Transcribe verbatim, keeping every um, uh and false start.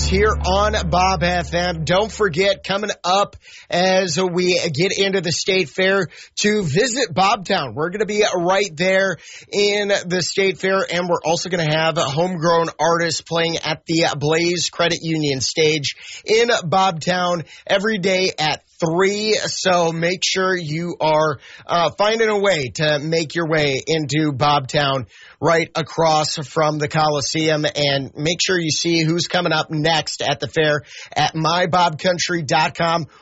here on Bob F M. Don't forget, coming up as we get into the State Fair, to visit Bobtown. We're going to be right there in the State Fair, and we're also going to have homegrown artists playing at the Blaze Credit Union stage in Bobtown every day at three. So make sure you are uh, finding a way to make your way into Bobtown right across from the Coliseum, and make sure you see who's coming up next at the fair at my bob country dot com.